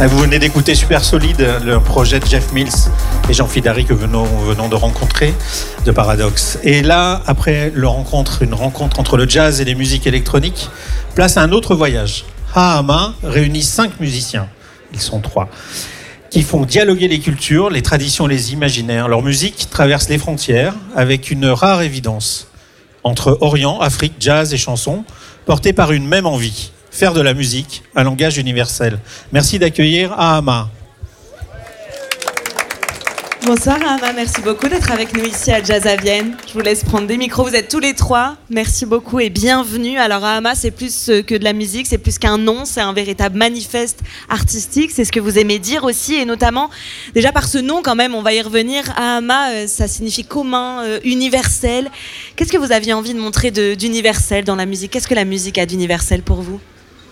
Vous venez d'écouter Super Solide, le projet de Jeff Mills et Jean Fidari que venons de rencontrer de Paradox. Et là, après une rencontre entre le jazz et les musiques électroniques, place à un autre voyage. Hahama réunit 5 musiciens, ils sont 3, qui font dialoguer les cultures, les traditions, les imaginaires. Leur musique traverse les frontières avec une rare évidence entre Orient, Afrique, jazz et chansons, portées par une même envie. Faire de la musique un langage universel. Merci d'accueillir Hahama. Bonsoir Hahama, merci beaucoup d'être avec nous ici à Jazz à Vienne. Je vous laisse prendre des micros, vous êtes tous les 3. Merci beaucoup et bienvenue. Alors Hahama, c'est plus que de la musique, c'est plus qu'un nom, c'est un véritable manifeste artistique. C'est ce que vous aimez dire aussi, et notamment, déjà par ce nom quand même, on va y revenir. Hahama, ça signifie commun, universel. Qu'est-ce que vous aviez envie de montrer d'universel dans la musique? Qu'est-ce que la musique a d'universel pour vous?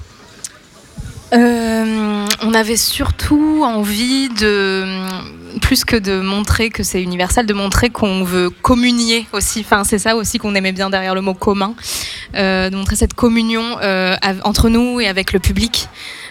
On avait surtout envie plus que de montrer que c'est universel, de montrer qu'on veut communier aussi. Enfin, c'est ça aussi qu'on aimait bien derrière le mot commun, de montrer cette communion entre nous et avec le public.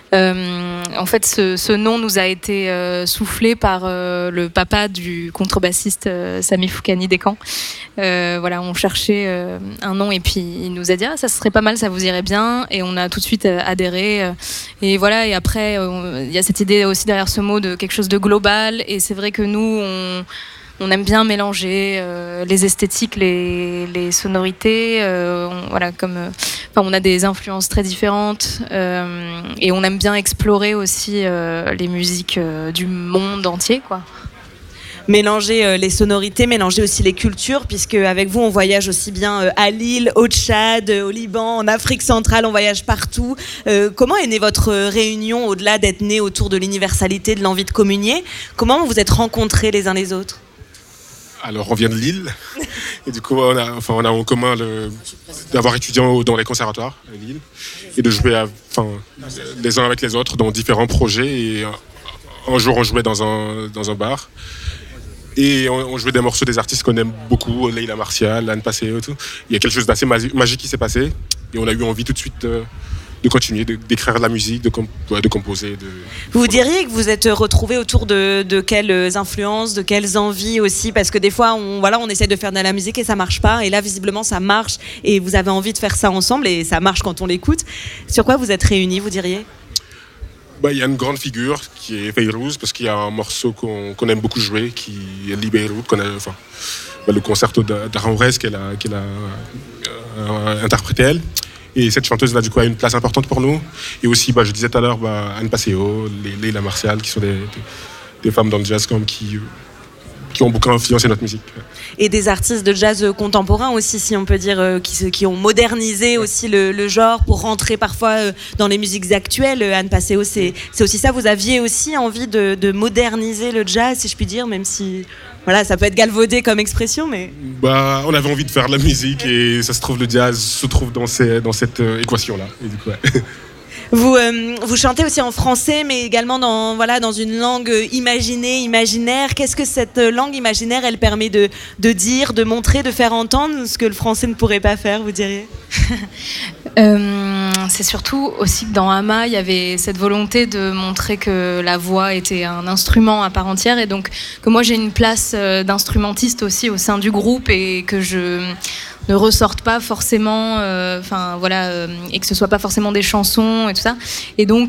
En fait, ce nom nous a été soufflé par le papa du contrebassiste Sami Foukani Descamps. Voilà, on cherchait un nom et puis il nous a dit ça serait pas mal, ça vous irait bien, et on a tout de suite adhéré. Et voilà, et après il y a cette idée aussi derrière ce mot de quelque chose de global, et c'est vrai que nous on aime bien mélanger les esthétiques, les sonorités. Voilà, on a des influences très différentes et on aime bien explorer aussi les musiques du monde entier, quoi. Mélanger les sonorités, mélanger aussi les cultures, puisque avec vous on voyage aussi bien à Lille, au Tchad, au Liban, en Afrique centrale, on voyage partout. Comment est née votre réunion, au-delà d'être née autour de l'universalité, de l'envie de communier? Comment vous vous êtes rencontrés les uns les autres? Alors, on vient de Lille, et du coup, on a en commun d'avoir étudié dans les conservatoires à Lille, et de jouer les uns avec les autres dans différents projets. Et un jour, on jouait dans un bar, et on jouait des morceaux des artistes qu'on aime beaucoup, Leila Martial, Anne Passeo et tout. Il y a quelque chose d'assez magique qui s'est passé, et on a eu envie tout de suite de continuer, d'écrire de la musique, de composer. Vous diriez que vous êtes retrouvés autour de quelles influences, de quelles envies aussi? Parce que des fois, on essaie de faire de la musique et ça marche pas. Et là, visiblement, ça marche. Et vous avez envie de faire ça ensemble et ça marche quand on l'écoute. Sur quoi vous êtes réunis, vous diriez? Il y a une grande figure qui est Fayrouz, parce qu'il y a un morceau qu'on aime beaucoup jouer, qui est Li Beyrouth, le concerto d'Aranjuez qu'elle a interprété elle. Et cette chanteuse-là, du coup, a une place importante pour nous. Et aussi, je disais tout à l'heure, Anne Passeo, Leila Martial, qui sont des femmes dans le jazz qui ont beaucoup influencé notre musique. Et des artistes de jazz contemporains aussi, si on peut dire, qui ont modernisé aussi le genre pour rentrer parfois dans les musiques actuelles. Anne Passeo, c'est aussi ça. Vous aviez aussi envie de moderniser le jazz, si je puis dire, même si... Voilà, ça peut être galvaudé comme expression, mais... On avait envie de faire de la musique, et ça se trouve, le jazz se trouve dans cette équation-là. Et du coup, ouais. Vous chantez aussi en français, mais également dans une langue imaginée, imaginaire. Qu'est-ce que cette langue imaginaire, elle permet de dire, de montrer, de faire entendre ce que le français ne pourrait pas faire, vous diriez? C'est surtout aussi que dans Hahama, il y avait cette volonté de montrer que la voix était un instrument à part entière, et donc que moi j'ai une place d'instrumentiste aussi au sein du groupe, et que je ne ressortent pas forcément, et que ce soit pas forcément des chansons et tout ça. Et donc,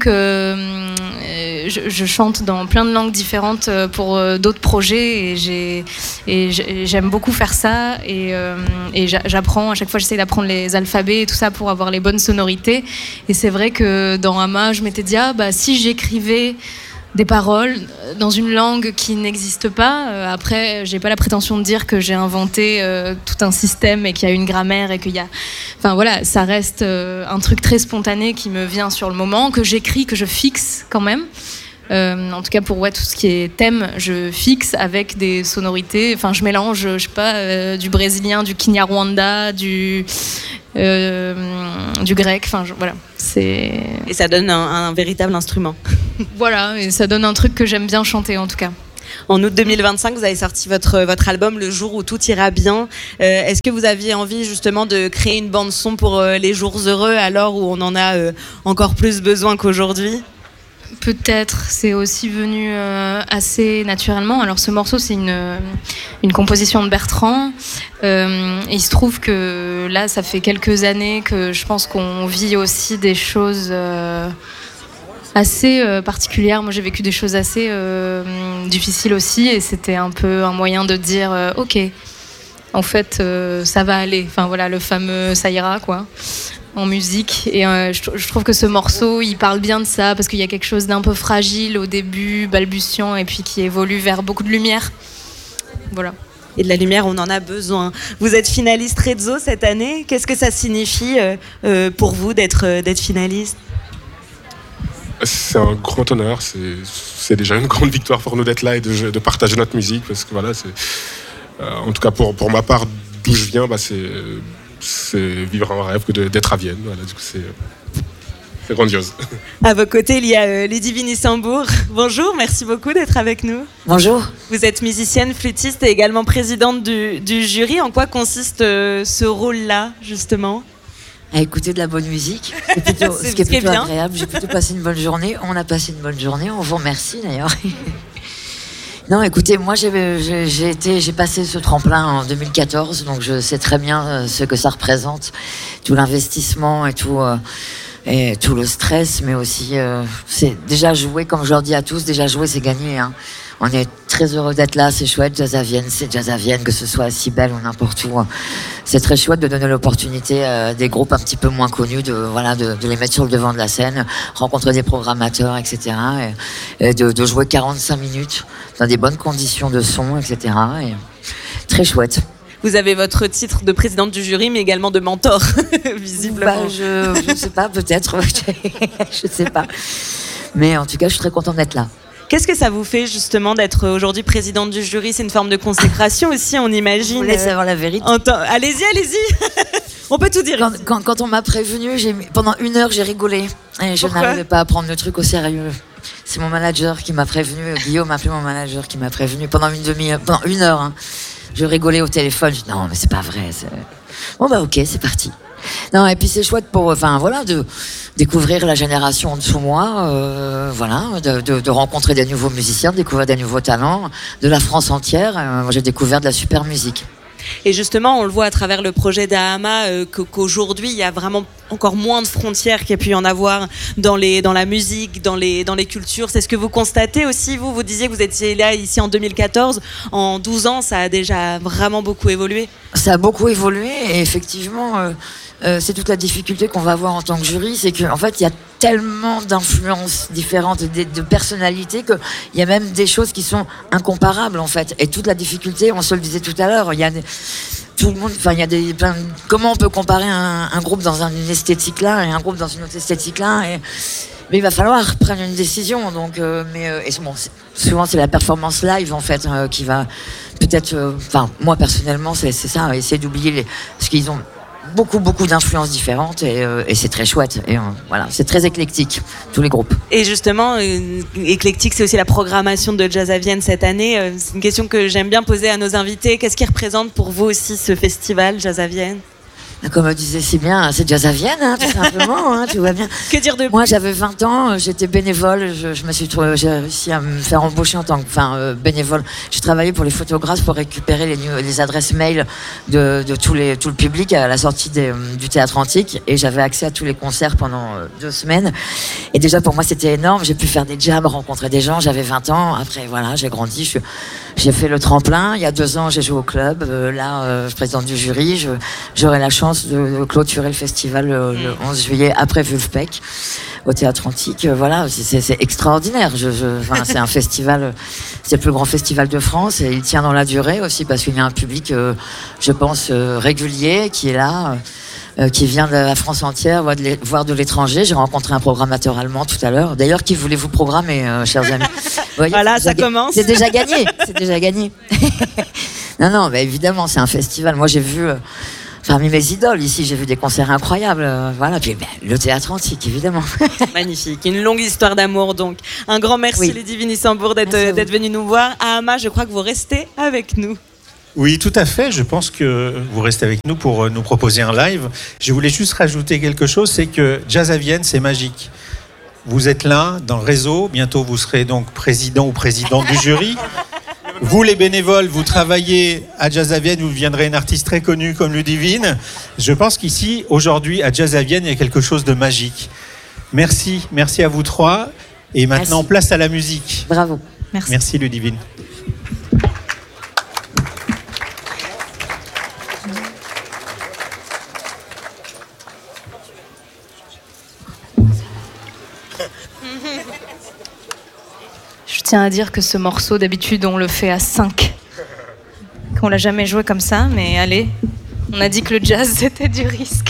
je chante dans plein de langues différentes pour d'autres projets, et j'aime beaucoup faire ça. Et j'apprends, à chaque fois j'essaie d'apprendre les alphabets et tout ça pour avoir les bonnes sonorités. Et c'est vrai que dans Hahama, je m'étais dit, si j'écrivais des paroles dans une langue qui n'existe pas. Après, j'ai pas la prétention de dire que j'ai inventé tout un système et qu'il y a une grammaire et qu'il y a... Enfin voilà, ça reste un truc très spontané qui me vient sur le moment, que j'écris, que je fixe quand même. En tout cas pour tout ce qui est thème, je fixe avec des sonorités. Enfin, je mélange, je sais pas, du brésilien, du kinyarwanda, du grec. Enfin, voilà. Et ça donne un véritable instrument. Voilà, et ça donne un truc que j'aime bien chanter en tout cas. En août 2025, vous avez sorti votre album Le jour où tout ira bien. Est-ce que vous aviez envie justement de créer une bande son pour les jours heureux, à l'heure où on en a encore plus besoin qu'aujourd'hui ? Peut-être, c'est aussi venu assez naturellement. Alors ce morceau, c'est une composition de Bertrand. Et il se trouve que là, ça fait quelques années que je pense qu'on vit aussi des choses assez particulières. Moi, j'ai vécu des choses assez difficiles aussi, et c'était un peu un moyen de dire ok, en fait, ça va aller. Enfin voilà, le fameux ça ira quoi. En musique, et je trouve que ce morceau il parle bien de ça, parce qu'il y a quelque chose d'un peu fragile au début, balbutiant, et puis qui évolue vers beaucoup de lumière. Voilà. Et de la lumière, on en a besoin. Vous êtes finaliste Rezzo cette année. Qu'est-ce que ça signifie pour vous d'être finaliste ? C'est un grand honneur, c'est déjà une grande victoire pour nous d'être là et de partager notre musique, parce que voilà, en tout cas pour ma part, d'où je viens, c'est vivre un rêve que d'être à Vienne. Voilà, du coup, c'est grandiose. À vos côtés, il y a Lydie Vinissembourg. Bonjour, merci beaucoup d'être avec nous. Bonjour. Vous êtes musicienne, flûtiste et également présidente du jury. En quoi consiste ce rôle-là, justement ? À écouter de la bonne musique, ce qui est plutôt agréable. J'ai plutôt passé une bonne journée. On a passé une bonne journée. On vous remercie d'ailleurs. Non, écoutez, moi j'ai passé ce tremplin en 2014, donc je sais très bien ce que ça représente, tout l'investissement et tout le stress, mais aussi c'est déjà jouer, comme je leur dis à tous, déjà jouer c'est gagner. Hein. On est très heureux d'être là, c'est chouette, Jazz à Vienne, c'est Jazz à Vienne, que ce soit à Cybèle ou n'importe où. C'est très chouette de donner l'opportunité à des groupes un petit peu moins connus de les mettre sur le devant de la scène, rencontrer des programmateurs, etc. Et de jouer 45 minutes dans des bonnes conditions de son, etc. Et très chouette. Vous avez votre titre de présidente du jury, mais également de mentor, visiblement. Je ne sais pas, peut-être. Je ne sais pas. Mais en tout cas, je suis très contente d'être là. Qu'est-ce que ça vous fait justement d'être aujourd'hui présidente du jury ? C'est une forme de consécration aussi, on imagine. Vous voulez savoir la vérité ? Allez-y. On peut tout dire. Quand on m'a prévenu, pendant 1 heure, j'ai rigolé. Et je n'arrivais pas à prendre le truc au sérieux. C'est mon manager qui m'a prévenu. Guillaume m'a appelé mon manager qui m'a prévenu pendant 1 heure. Hein. Je rigolais au téléphone. Je dis non, mais c'est pas vrai. Bon bah ok, c'est parti. Non, et puis c'est chouette de découvrir la génération en dessous moi, de rencontrer des nouveaux musiciens, de découvrir des nouveaux talents, de la France entière. Moi, j'ai découvert de la super musique. Et justement, on le voit à travers le projet d'Ahama qu'aujourd'hui, il y a vraiment encore moins de frontières qu'il y a pu y en avoir dans la musique, dans les cultures. C'est ce que vous constatez aussi, vous disiez que vous étiez là ici en 2014. En 12 ans, ça a déjà vraiment beaucoup évolué. Ça a beaucoup évolué et effectivement... c'est toute la difficulté qu'on va avoir en tant que jury, c'est qu'en fait il y a tellement d'influences différentes, de personnalités, qu'il y a même des choses qui sont incomparables en fait. Et toute la difficulté, on se le disait tout à l'heure, il y a tout le monde, il y a comment on peut comparer un groupe dans une esthétique là et un groupe dans une autre esthétique là mais il va falloir prendre une décision. Donc, souvent c'est la performance live en fait qui va peut-être. Moi personnellement c'est ça, essayer d'oublier parce qu'ils ont beaucoup d'influences différentes et c'est très chouette et c'est très éclectique tous les groupes. Et justement éclectique, c'est aussi la programmation de Jazz à Vienne cette année. C'est une question que j'aime bien poser à nos invités. Qu'est-ce qui représente pour vous aussi ce festival Jazz à Vienne ? Comme je disais si bien, c'est Jazz à Vienne, hein, tout simplement, hein, tu vois bien. Que dire de plus ? Moi, j'avais 20 ans, j'étais bénévole, j'ai réussi à me faire embaucher en tant que bénévole. J'ai travaillé pour les photographes pour récupérer les adresses mail de tout le public à la sortie du Théâtre Antique, et j'avais accès à tous les concerts pendant 2 semaines. Et déjà, pour moi, c'était énorme. J'ai pu faire des jams, rencontrer des gens. J'avais 20 ans. Après, voilà, j'ai grandi. J'ai fait le tremplin. Il y a 2 ans, j'ai joué au club. Je suis présidente du jury. J'aurai la chance de clôturer le festival le 11 juillet après Vulfpeck au Théâtre Antique. C'est extraordinaire. C'est un festival, c'est le plus grand festival de France et il tient dans la durée aussi parce qu'il y a un public, je pense, régulier qui est là. Qui vient de la France entière, voire de l'étranger. J'ai rencontré un programmateur allemand tout à l'heure. D'ailleurs, qui voulait vous programmer, chers amis. Voyez, voilà, ça commence. C'est déjà gagné. Non, mais évidemment, c'est un festival. Moi, j'ai vu... Parmi mes idoles, ici, j'ai vu des concerts incroyables. Puis le Théâtre Antique, évidemment. Magnifique. Une longue histoire d'amour, donc. Un grand merci, Lydie Vinissembourg, d'être venue nous voir. Ahama, je crois que vous restez avec nous. Oui, tout à fait. Je pense que vous restez avec nous pour nous proposer un live. Je voulais juste rajouter quelque chose, c'est que Jazz à Vienne, c'est magique. Vous êtes là, dans le réseau. Bientôt, vous serez donc président ou présidente du jury. Vous, les bénévoles, vous travaillez à Jazz à Vienne, vous deviendrez une artiste très connue comme Ludivine. Je pense qu'ici, aujourd'hui, à Jazz à Vienne, il y a quelque chose de magique. Merci à vous trois. Et maintenant, place à la musique. Bravo. Merci Ludivine. Je tiens à dire que ce morceau, d'habitude, on le fait à 5. Qu'on l'a jamais joué comme ça, mais allez, on a dit que le jazz, c'était du risque.